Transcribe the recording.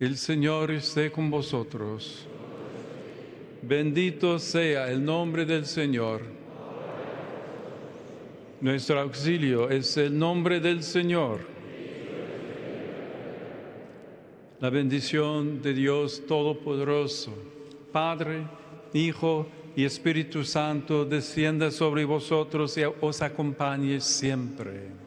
El Señor esté con vosotros. Bendito sea el nombre del Señor. Nuestro auxilio es el nombre del Señor. La bendición de Dios Todopoderoso, Padre, Hijo y Espíritu Santo, descienda sobre vosotros y os acompañe siempre.